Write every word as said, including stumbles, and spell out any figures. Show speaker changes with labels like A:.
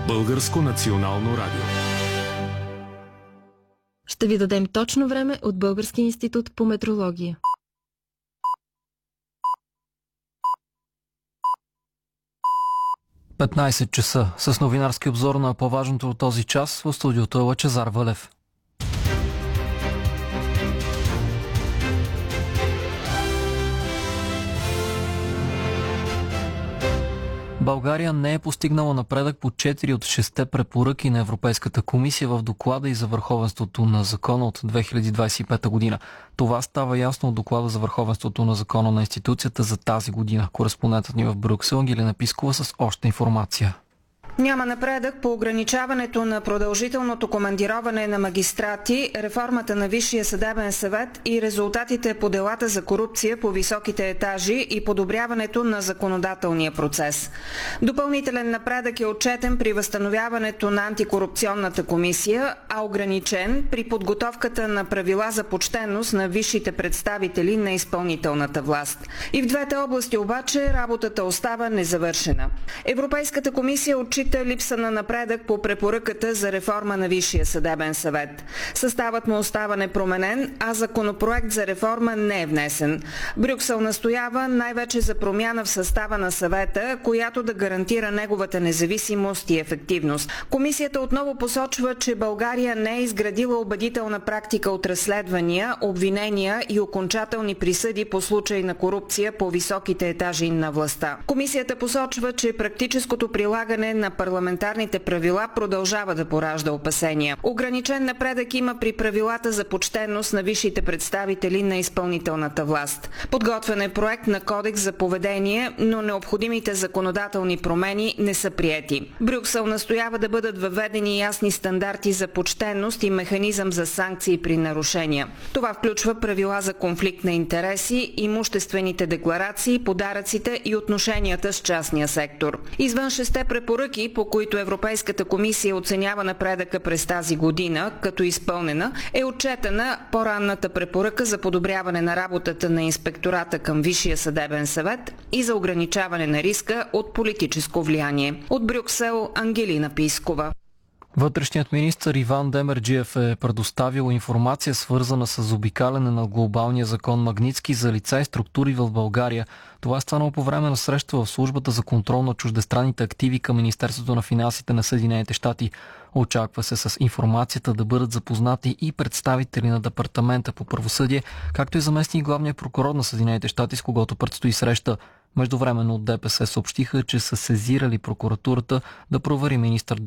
A: Българско национално радио.
B: Ще ви дадем точно време от Българския институт по метрология.
C: петнайсет часа с новинарски обзор на по-важното от този час. В студиото е Лъчезар Вълев. България не е постигнала напредък по четири от шестте препоръки на Европейската комисия в доклада и за върховенството на закона от две хиляди двадесет и пета година. Това става ясно от доклада за върховенството на закона на институцията за тази година. Кореспондентът ни в Брюксел Ангелина Пискова с още информация.
D: Няма напредък по ограничаването на продължителното командироване на магистрати, реформата на Висшия съдебен съвет и резултатите по делата за корупция по високите етажи и подобряването на законодателния процес. Допълнителен напредък е отчетен при възстановяването на антикорупционната комисия, а ограничен при подготовката на правила за почтенност на висшите представители на изпълнителната власт. И в двете области обаче работата остава незавършена. Европейската комисия отчита липса на напредък по препоръката за реформа на Висшия съдебен съвет. Съставът му остава непроменен, а законопроект за реформа не е внесен. Брюксел настоява най-вече за промяна в състава на съвета, която да гарантира неговата независимост и ефективност. Комисията отново посочва, че България не е изградила убедителна практика от разследвания, обвинения и окончателни присъди по случай на корупция по високите етажи на властта. Комисията посочва, че практическото прилагане на парламентарните правила продължава да поражда опасения. Ограничен напредък има при правилата за почтенност на висшите представители на изпълнителната власт. Подготвен е проект на кодекс за поведение, но необходимите законодателни промени не са приети. Брюксел настоява да бъдат въведени ясни стандарти за почтенност и механизъм за санкции при нарушения. Това включва правила за конфликт на интереси, имуществените декларации, подаръците и отношенията с частния сектор. Извън шесте препоръки, по които Европейската комисия оценява напредъка през тази година като изпълнена, е отчетена по-ранната препоръка за подобряване на работата на инспектората към Висшия съдебен съвет и за ограничаване на риска от политическо влияние. От Брюксел Ангелина Пискова.
C: Вътрешният министър Иван Демерджиев е предоставил информация, свързана с заобикаляне на глобалния закон Магнитски за лица и структури в България. Това е станало по време на среща в службата за контрол на чуждестранните активи към Министерството на финансите на Съединените щати. Очаква се с информацията да бъдат запознати и представители на Департамента по правосъдие, както и заместник главния прокурор на Съединените щати, с когото предстои среща. Междувременно от ДПС съобщиха, че са сезирали прокуратурата да провери министър